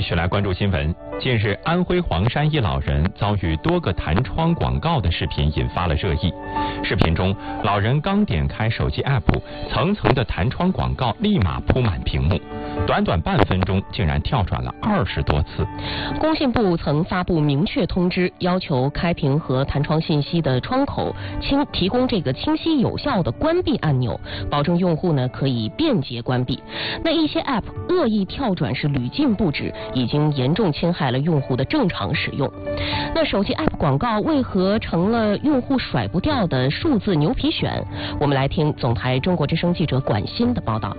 续来关注新闻。近日，安徽黄山一老人遭遇多个弹窗广告的视频引发了热议。视频中，老人刚点开手机 app， 层层的弹窗广告立马铺满屏幕，短短半分钟竟然跳转了20多次。 工信部曾发布明确通知，要求开屏和弹窗信息的窗口提供这个清晰有效的关闭按钮，保证用户呢可以便捷关闭。那一些 app 恶意跳转是屡禁不止，已经严重侵害了用户的正常使用。那手机 app 广告为何成了用户甩不掉的数字牛皮癣？我们来听总台中国之声记者管欣的报道。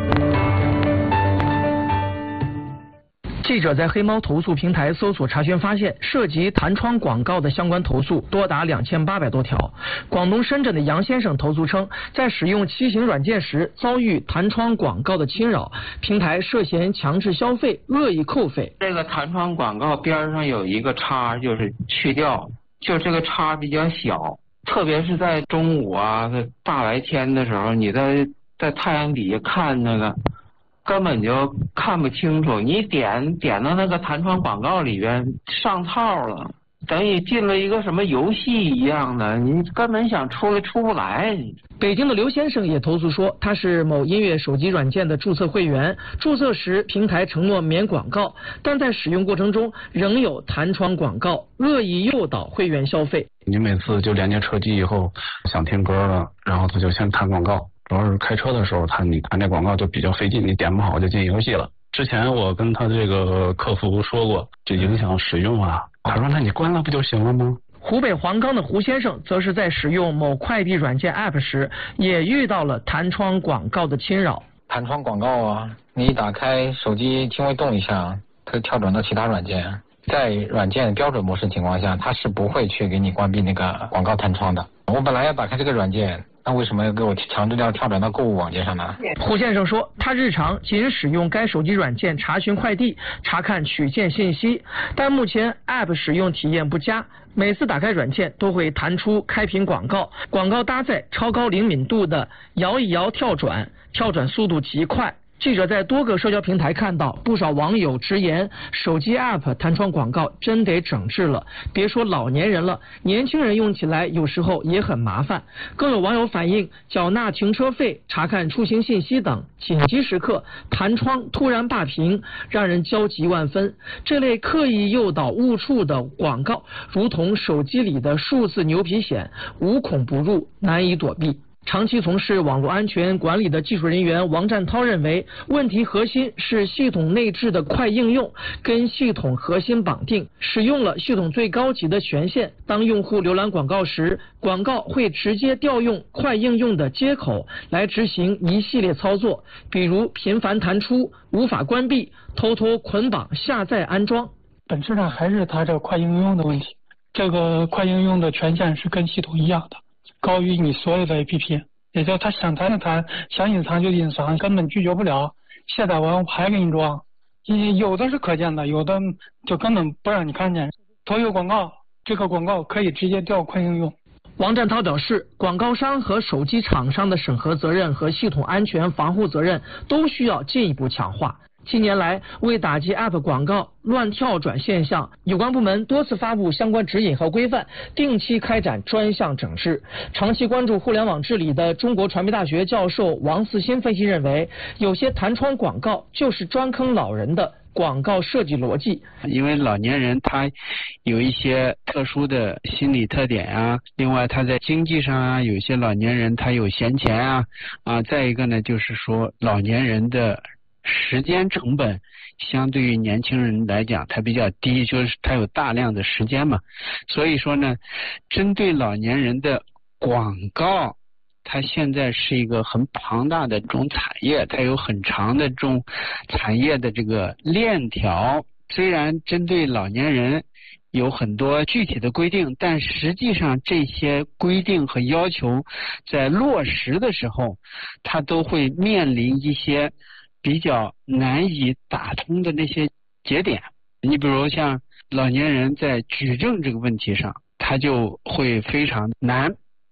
记者在黑猫投诉平台搜索查询发现，涉及弹窗广告的相关投诉多达2800多条。广东深圳的杨先生投诉称，在使用骑行软件时遭遇弹窗广告的侵扰，平台涉嫌强制消费、恶意扣费。 这个弹窗广告边上有一个叉，就是去掉，就这个叉比较小，特别是在中午啊、大白天的时候，你在太阳底下看那个，根本就看不清楚，你点到那个弹窗广告里边上套了，等于进了一个什么游戏一样的，你根本想出来出不来。 北京的刘先生也投诉说，他是某音乐手机软件的注册会员，注册时平台承诺免广告，但在使用过程中仍有弹窗广告，恶意诱导会员消费。 你每次就连接车机以后想听歌了，然后他就先弹广告，主要是开车的时候你弹这广告就比较费劲，你点不好就进游戏了。之前我跟他这个客服说过，这影响使用啊，他说那你关了不就行了吗？ 湖北黄冈的胡先生则是在使用某快递软件 app 时，也遇到了弹窗广告的侵扰。 弹窗广告啊，你一打开手机轻微动一下，它跳转到其他软件。在软件标准模式情况下，它是不会去给你关闭那个广告弹窗的。我本来要打开这个软件，那为什么要给我强制要跳转到购物网页上呢？ 胡先生说，他日常仅使用该手机软件查询快递、查看取件信息，但目前 app 使用体验不佳，每次打开软件都会弹出开屏广告，广告搭载超高灵敏度的摇一摇跳转，跳转速度极快。记者在多个社交平台看到不少网友直言，手机 app 弹窗广告真得整治了，别说老年人了，年轻人用起来有时候也很麻烦。更有网友反映，缴纳停车费、查看出行信息等紧急时刻弹窗突然罢屏，让人焦急万分。这类刻意诱导误触的广告如同手机里的数字牛皮癣，无孔不入，难以躲避。长期从事网络安全管理的技术人员王占涛认为，问题核心是系统内置的快应用跟系统核心绑定，使用了系统最高级的权限。当用户浏览广告时，广告会直接调用快应用的接口来执行一系列操作，比如频繁弹出、无法关闭、偷偷捆绑下载安装。 本质上还是它这个快应用的问题，这个快应用的权限是跟系统一样的，高于你所有的 APP， 也就他想弹就弹，想隐藏就隐藏，根本拒绝不了。下载完我还给你装，有的是可见的，有的就根本不让你看见。投有广告，这个广告可以直接调快应用。 王占涛表示，广告商和手机厂商的审核责任和系统安全防护责任都需要进一步强化。近年来，为打击 app 广告乱跳转现象，有关部门多次发布相关指引和规范，定期开展专项整治。长期关注互联网治理的中国传媒大学教授王四新分析认为，有些弹窗广告就是专坑老人的广告设计逻辑。 因为老年人他有一些特殊的心理特点啊，另外他在经济上啊，有一些老年人他有闲钱啊，再一个呢就是说老年人的时间成本相对于年轻人来讲它比较低，就是它有大量的时间嘛，所以说呢，针对老年人的广告，它现在是一个很庞大的这种产业，它有很长的这种产业的这个链条。虽然针对老年人有很多具体的规定，但实际上这些规定和要求在落实的时候，它都会面临一些比较难以打通的那些节点。你比如像老年人在举证这个问题上，他就会非常难。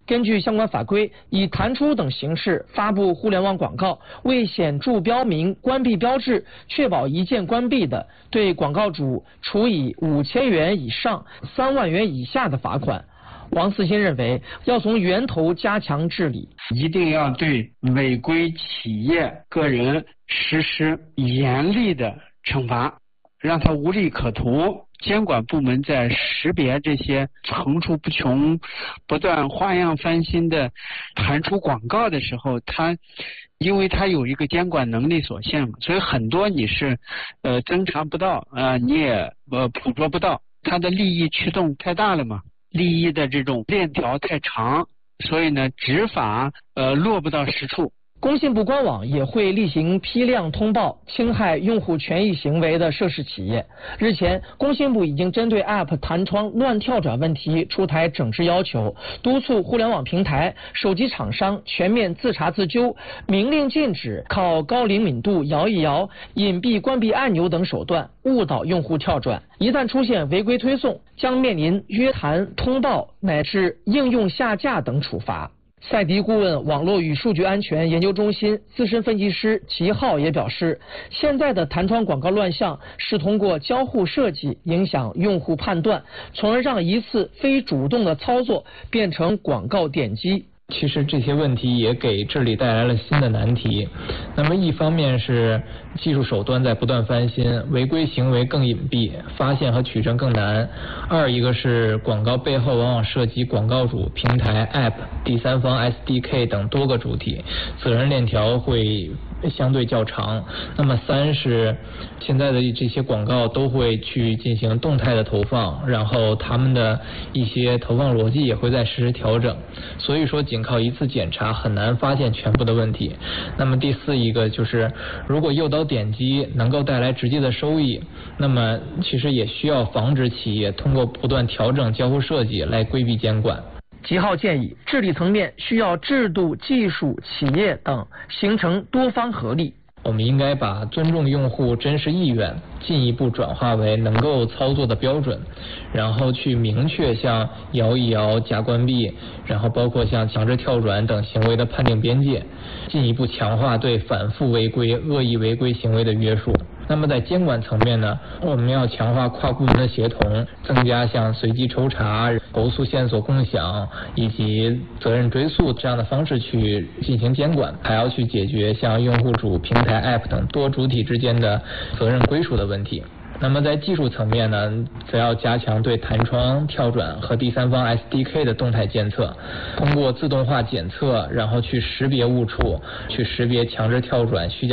根据相关法规，以弹出等形式发布互联网广告，未显著标明关闭标志，确保一键关闭的，对广告主处以5000元以上3万元以下的罚款。王思欣认为，要从源头加强治理， 一定要对违规企业、个人实施严厉的惩罚，让他无利可图。监管部门在识别这些层出不穷、不断花样翻新的弹出广告的时候，因为它有一个监管能力所限嘛，所以很多你是侦查不到你也捕捉不到，它的利益驱动太大了嘛，利益的这种链条太长，所以呢执法落不到实处。 工信部官网也会例行批量通报侵害用户权益行为的涉事企业。日前，工信部已经针对 App 弹窗乱跳转问题出台整治要求，督促互联网平台、手机厂商全面自查自纠，明令禁止靠高灵敏度摇一摇、隐蔽关闭按钮等手段误导用户跳转。一旦出现违规推送，将面临约谈、通报乃至应用下架等处罚。赛迪顾问网络与数据安全研究中心资深分析师齐浩也表示，现在的弹窗广告乱象是通过交互设计影响用户判断，从而让一次非主动的操作变成广告点击。 其实这些问题也给治理带来了新的难题。那么一方面是技术手段在不断翻新，违规行为更隐蔽，发现和取证更难；二一个是广告背后往往涉及广告主、平台、App、第三方 SDK 等多个主体，责任链条会相对较长。那么三是现在的这些广告都会去进行动态的投放，然后他们的一些投放逻辑也会在实时调整，所以说仅靠一次检查很难发现全部的问题。那么第四一个就是，如果诱导点击能够带来直接的收益，那么其实也需要防止企业通过不断调整交互设计来规避监管。 齐浩建议，治理层面需要制度、技术、企业等形成多方合力。 我们应该把尊重用户真实意愿进一步转化为能够操作的标准，然后去明确像摇一摇、假关闭，然后包括像强制跳转等行为的判定边界，进一步强化对反复违规、恶意违规行为的约束。那么在监管层面呢，我们要强化跨部门的协同，增加像随机抽查、投诉线索共享以及责任追溯这样的方式去进行监管，还要去解决像用户主、平台、App 等多主体之间的责任归属的问题。那么在技术层面呢，则要加强对弹窗、跳转和第三方 SDK 的动态监测，通过自动化检测，然后去识别误触，去识别强制跳转、虚假